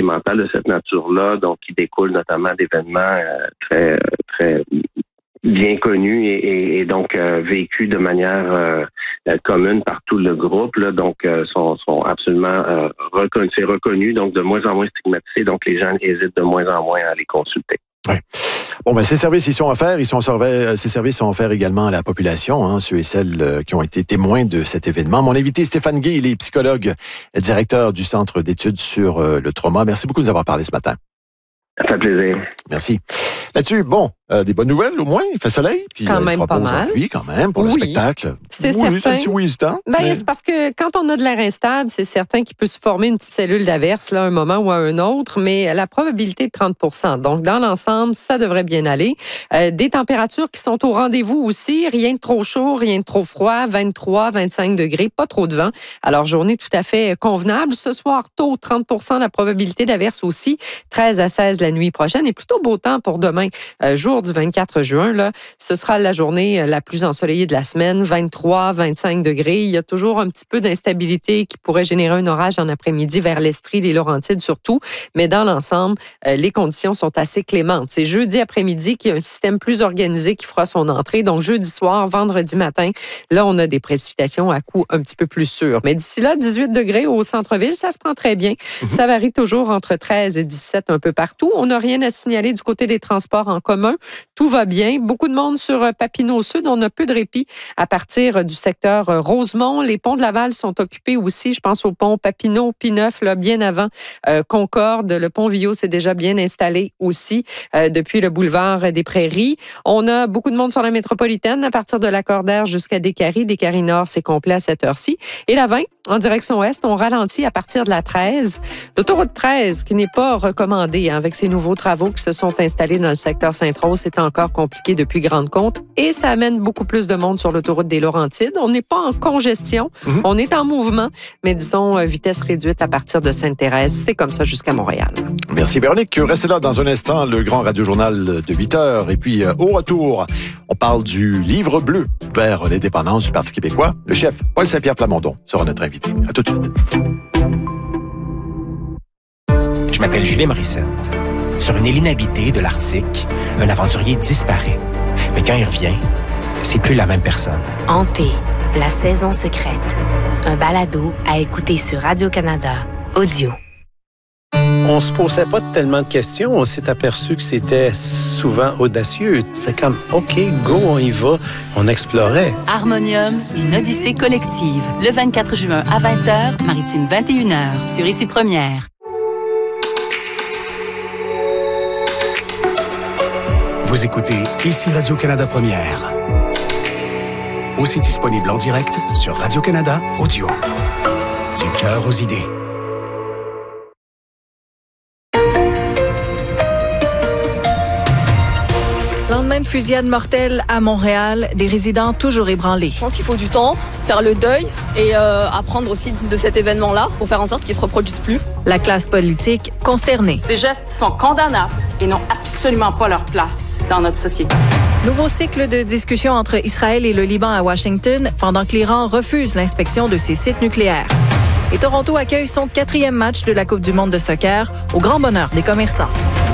environnementale de cette nature-là, donc qui découle notamment d'événements très très bien connus et donc vécus de manière commune par tout le groupe, là, donc sont absolument reconnus, donc de moins en moins stigmatisés, donc les gens hésitent de moins en moins à les consulter. Oui. Bon, ben, ces services, ils sont offerts. Ces services sont offerts également à la population, hein, ceux et celles qui ont été témoins de cet événement. Mon invité, Stéphane Guay, il est psychologue, directeur du Centre d'études sur le trauma. Merci beaucoup de nous avoir parlé ce matin. Ça fait plaisir. Merci. Là-dessus, bon, des bonnes nouvelles au moins. Il fait soleil. Puis, quand même pas mal. Aujourd'hui, quand même, pour le spectacle. C'est certain. C'est un petit oui hésitant. Ben, c'est parce que quand on a de l'air instable, c'est certain qu'il peut se former une petite cellule d'averse là, à un moment ou à un autre, mais la probabilité est de 30 %. Donc, dans l'ensemble, ça devrait bien aller. Des températures qui sont au rendez-vous aussi. Rien de trop chaud, rien de trop froid. 23, 25 degrés, pas trop de vent. Alors, journée tout à fait convenable. Ce soir, tôt, 30 % la probabilité d'averse aussi. 13 à 16 la nuit prochaine. Et plutôt beau temps pour demain, jour du 24 juin. Là, ce sera la journée la plus ensoleillée de la semaine. 23, 25 degrés. Il y a toujours un petit peu d'instabilité qui pourrait générer un orage en après-midi vers l'Estrie, les Laurentides surtout. Mais dans l'ensemble, les conditions sont assez clémentes. C'est jeudi après-midi qu'il y a un système plus organisé qui fera son entrée. Donc, jeudi soir, vendredi matin, là, on a des précipitations à coups un petit peu plus sûrs. Mais d'ici là, 18 degrés au centre-ville, ça se prend très bien. Ça varie toujours entre 13 et 17 un peu partout. On n'a rien à signaler du côté des transports en commun. Tout va bien. Beaucoup de monde sur Papineau Sud. On a peu de répit à partir du secteur Rosemont. Les ponts de Laval sont occupés aussi. Je pense au pont Papineau, P9, là, bien avant Concorde. Le pont Viau s'est déjà bien installé aussi depuis le boulevard des Prairies. On a beaucoup de monde sur la métropolitaine à partir de Lacordaire jusqu'à Décarie. Décarie Nord, c'est complet à cette heure-ci. Et la 20, en direction ouest, on ralentit à partir de la 13. L'autoroute 13, qui n'est pas recommandée avec ces nouveaux travaux qui se sont installés dans le secteur Sainte-Rose, c'est encore compliqué depuis Grande-Côte et ça amène beaucoup plus de monde sur l'autoroute des Laurentides. On n'est pas en congestion, on est en mouvement, mais disons vitesse réduite à partir de Sainte-Thérèse. C'est comme ça jusqu'à Montréal. Merci Véronique. Restez là dans un instant, le grand radio-journal de 8 heures. Et puis, au retour, on parle du livre bleu vers l'indépendance du Parti québécois. Le chef Paul Saint-Pierre Plamondon sera notre invité. À tout de suite. Je m'appelle Julien Morissette. Sur une île inhabitée de l'Arctique, un aventurier disparaît. Mais quand il revient, c'est plus la même personne. Hanté, la saison secrète. Un balado à écouter sur Radio-Canada. Audio. On se posait pas tellement de questions. On s'est aperçu que c'était souvent audacieux. C'est comme, OK, go, on y va. On explorait. Harmonium, une odyssée collective. Le 24 juin à 20h, Maritime 21h, sur Ici Première. Vous écoutez Ici Radio-Canada Première. Aussi disponible en direct sur Radio-Canada Audio. Du cœur aux idées. Lendemain de fusillade mortelle à Montréal, des résidents toujours ébranlés. Je pense qu'il faut du temps, faire le deuil et apprendre aussi de cet événement-là pour faire en sorte qu'il ne se reproduise plus. La classe politique consternée. Ces gestes sont condamnables et n'ont absolument pas leur place dans notre société. Nouveau cycle de discussion entre Israël et le Liban à Washington pendant que l'Iran refuse l'inspection de ses sites nucléaires. Et Toronto accueille son 4e match de la Coupe du monde de soccer au grand bonheur des commerçants.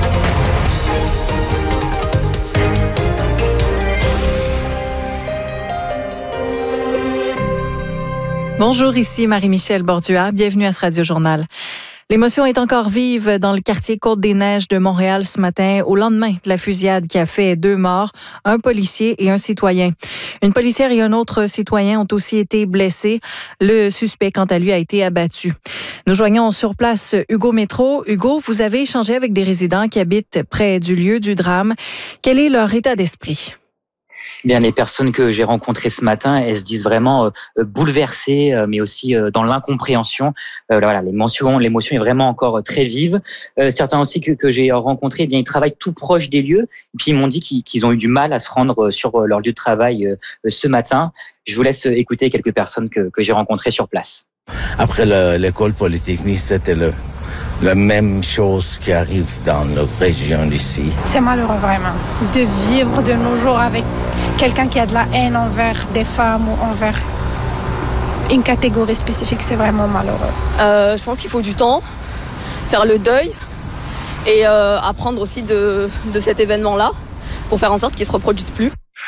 Bonjour, ici Marie-Michel Bordua. Bienvenue à ce Radio-Journal. L'émotion est encore vive dans le quartier Côte-des-Neiges de Montréal ce matin, au lendemain de la fusillade qui a fait 2 morts, un policier et un citoyen. Une policière et un autre citoyen ont aussi été blessés. Le suspect, quant à lui, a été abattu. Nous joignons sur place Hugo Métro. Hugo, vous avez échangé avec des résidents qui habitent près du lieu du drame. Quel est leur état d'esprit? Bien, les personnes que j'ai rencontrées ce matin, elles se disent vraiment bouleversées, mais aussi dans l'incompréhension. Voilà, l'émotion est vraiment encore très vive. Certains aussi que j'ai rencontrés, eh bien, ils travaillent tout proche des lieux. Et puis ils m'ont dit qu'ils ont eu du mal à se rendre sur leur lieu de travail ce matin. Je vous laisse écouter quelques personnes que j'ai rencontrées sur place. Après l'école polytechnique, c'était la même chose qui arrive dans notre région d'ici. C'est malheureux vraiment de vivre de nos jours avec quelqu'un qui a de la haine envers des femmes ou envers une catégorie spécifique. C'est vraiment malheureux. Je pense qu'il faut du temps, faire le deuil et apprendre aussi de cet événement-là pour faire en sorte qu'il ne se reproduise plus.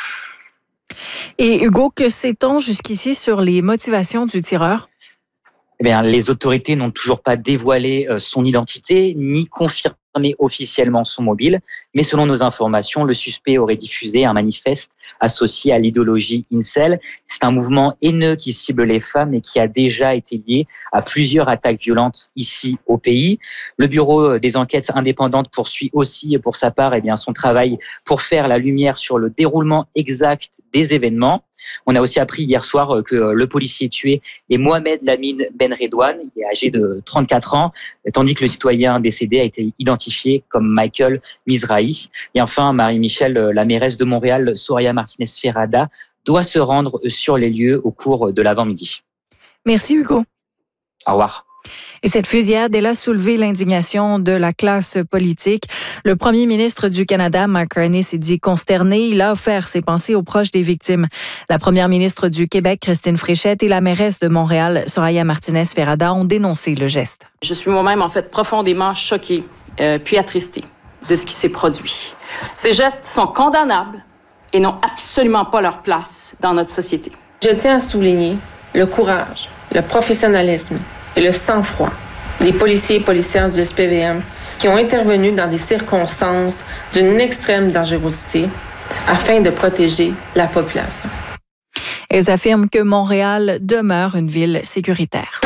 Et Hugo, que sait-on jusqu'ici sur les motivations du tireur? Eh bien, les autorités n'ont toujours pas dévoilé son identité ni confirmé officiellement son mobile, mais selon nos informations, le suspect aurait diffusé un manifeste associé à l'idéologie incel. C'est un mouvement haineux qui cible les femmes et qui a déjà été lié à plusieurs attaques violentes ici au pays. Le bureau des enquêtes indépendantes poursuit aussi pour sa part son travail pour faire la lumière sur le déroulement exact des événements. On a aussi appris hier soir que le policier tué est Mohamed Lamine Ben Redouane, il est âgé de 34 ans, tandis que le citoyen décédé a été identifié comme Michael Mizrahi. Et enfin, Marie-Michel, la mairesse de Montréal, Soraya Martinez-Ferrada, doit se rendre sur les lieux au cours de l'avant-midi. Merci Hugo. Au revoir. Et cette fusillade, elle a soulevé l'indignation de la classe politique. Le premier ministre du Canada, Mark Carney, s'est dit consterné. Il a offert ses pensées aux proches des victimes. La première ministre du Québec, Christine Fréchette, et la mairesse de Montréal, Soraya Martinez-Ferrada, ont dénoncé le geste. Je suis moi-même, profondément choquée puis attristée de ce qui s'est produit. Ces gestes sont condamnables et n'ont absolument pas leur place dans notre société. Je tiens à souligner le courage, le professionnalisme et le sang-froid des policiers et policières du SPVM qui ont intervenu dans des circonstances d'une extrême dangerosité afin de protéger la population. Elles affirment que Montréal demeure une ville sécuritaire.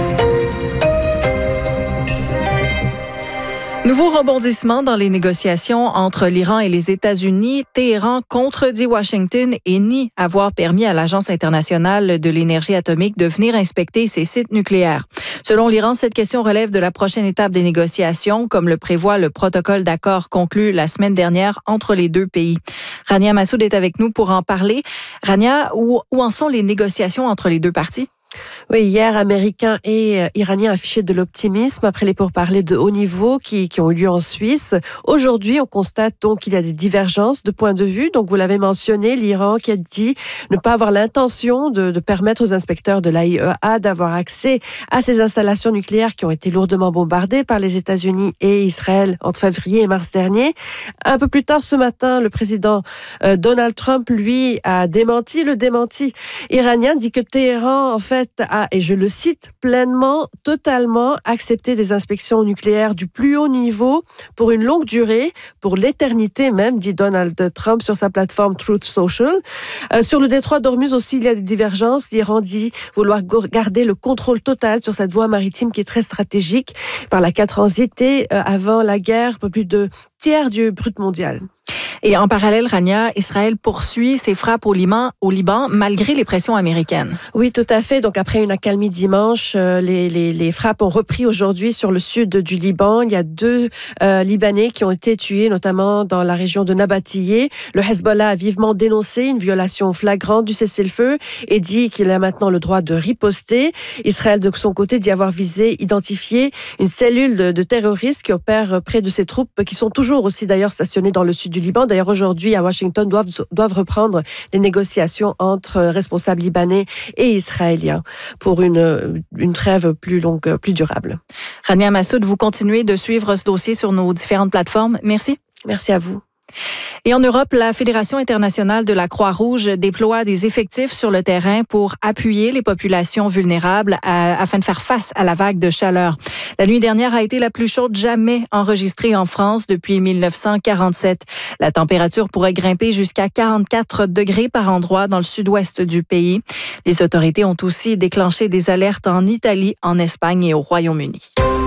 Nouveau rebondissement dans les négociations entre l'Iran et les États-Unis. Téhéran contredit Washington et nie avoir permis à l'Agence internationale de l'énergie atomique de venir inspecter ses sites nucléaires. Selon l'Iran, cette question relève de la prochaine étape des négociations, comme le prévoit le protocole d'accord conclu la semaine dernière entre les deux pays. Rania Massoud est avec nous pour en parler. Rania, où en sont les négociations entre les deux parties? Oui, hier, Américains et Iraniens affichaient de l'optimisme après les pourparlers de haut niveau qui ont eu lieu en Suisse. Aujourd'hui, on constate donc qu'il y a des divergences de points de vue. Donc, vous l'avez mentionné, l'Iran qui a dit ne pas avoir l'intention de permettre aux inspecteurs de l'AIEA d'avoir accès à ces installations nucléaires qui ont été lourdement bombardées par les États-Unis et Israël entre février et mars dernier. Un peu plus tard ce matin, le président Donald Trump, lui, a démenti le démenti iranien, dit que Téhéran, en fait, a, et je le cite, pleinement, totalement accepté des inspections nucléaires du plus haut niveau pour une longue durée, pour l'éternité même, dit Donald Trump sur sa plateforme Truth Social. Sur le détroit d'Ormuz aussi, il y a des divergences. L'Iran dit vouloir garder le contrôle total sur cette voie maritime qui est très stratégique par laquelle transitait avant la guerre plus de tiers du brut mondial. Et en parallèle, Rania, Israël poursuit ses frappes au Liban malgré les pressions américaines. Oui, tout à fait. Donc après une accalmie dimanche, les frappes ont repris aujourd'hui sur le sud du Liban. Il y a 2 Libanais qui ont été tués, notamment dans la région de Nabatiyeh. Le Hezbollah a vivement dénoncé une violation flagrante du cessez-le-feu et dit qu'il a maintenant le droit de riposter. Israël, de son côté, dit avoir identifié une cellule de terroristes qui opère près de ses troupes, qui sont toujours aussi d'ailleurs stationnées dans le sud du Liban. D'ailleurs, aujourd'hui, à Washington, doivent reprendre les négociations entre responsables libanais et israéliens pour une trêve plus longue, plus durable. Rania Massoud, vous continuez de suivre ce dossier sur nos différentes plateformes. Merci. Merci à vous. Et en Europe, la Fédération internationale de la Croix-Rouge déploie des effectifs sur le terrain pour appuyer les populations vulnérables afin de faire face à la vague de chaleur. La nuit dernière a été la plus chaude jamais enregistrée en France depuis 1947. La température pourrait grimper jusqu'à 44 degrés par endroit dans le sud-ouest du pays. Les autorités ont aussi déclenché des alertes en Italie, en Espagne et au Royaume-Uni.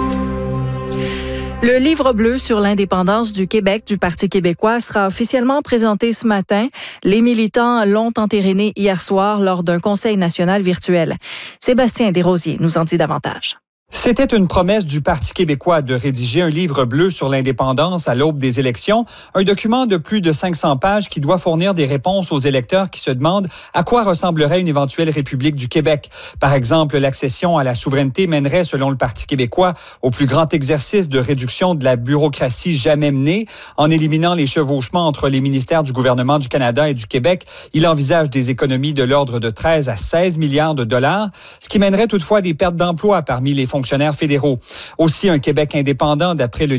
Le livre bleu sur l'indépendance du Québec du Parti québécois sera officiellement présenté ce matin. Les militants l'ont entériné hier soir lors d'un conseil national virtuel. Sébastien Desrosiers nous en dit davantage. C'était une promesse du Parti québécois de rédiger un livre bleu sur l'indépendance à l'aube des élections, un document de plus de 500 pages qui doit fournir des réponses aux électeurs qui se demandent à quoi ressemblerait une éventuelle République du Québec. Par exemple, l'accession à la souveraineté mènerait, selon le Parti québécois, au plus grand exercice de réduction de la bureaucratie jamais mené. En éliminant les chevauchements entre les ministères du gouvernement du Canada et du Québec, il envisage des économies de l'ordre de 13 à 16 milliards de dollars, ce qui mènerait toutefois des pertes d'emplois parmi les fonctionnaires fonctionnaires fédéraux. Aussi, un Québec indépendant, d'après le